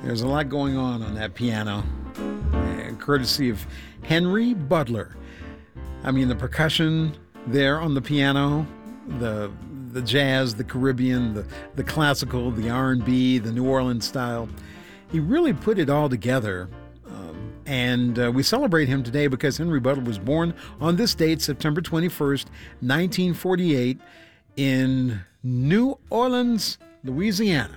There's a lot going on that piano, courtesy of Henry Butler. I mean, the percussion there on the piano, the jazz, the Caribbean, the classical, the R&B, the New Orleans style. He really put it all together. And we celebrate him today because Henry Butler was born on this date, September 21st, 1948, in New Orleans, Louisiana.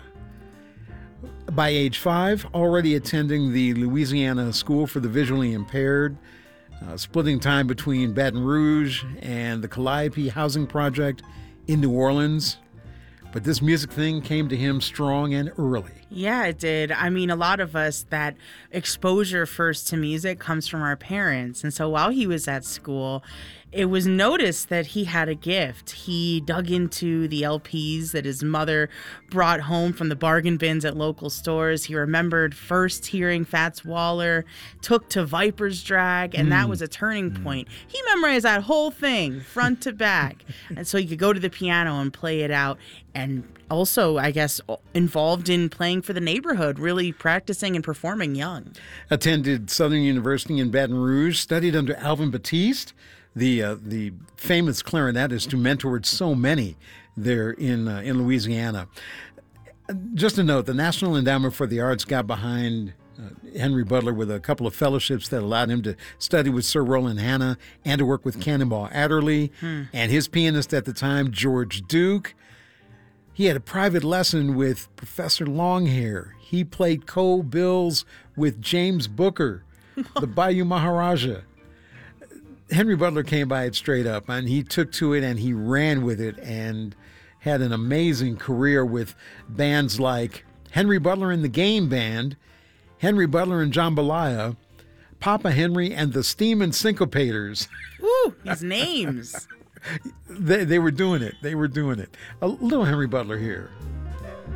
By age 5, already attending the Louisiana School for the Visually Impaired, splitting time between Baton Rouge and the Calliope Housing Project in New Orleans. But this music thing came to him strong and early. Yeah, it did. I mean, a lot of us, that exposure first to music comes from our parents. And so while he was at school, it was noticed that he had a gift. He dug into the LPs that his mother brought home from the bargain bins at local stores. He remembered first hearing Fats Waller, took to Viper's Drag, and that was a turning point. He memorized that whole thing front to back. And so he could go to the piano and play it out. And also, I guess, involved in playing for the neighborhood, really practicing and performing young. Attended Southern University in Baton Rouge, studied under Alvin Batiste, the famous clarinetist who mentored so many there in Louisiana. Just a note, the National Endowment for the Arts got behind Henry Butler with a couple of fellowships that allowed him to study with Sir Roland Hanna and to work with Cannonball Adderley and his pianist at the time, George Duke. He had a private lesson with Professor Longhair. He played co-bills with James Booker, the Bayou Maharaja. Henry Butler came by it straight up, and he took to it and he ran with it and had an amazing career with bands like Henry Butler and the Game Band, Henry Butler and Jambalaya, Papa Henry and the Steamin' Syncopators. Ooh, these names. They were doing it. They were doing it. A little Henry Butler here.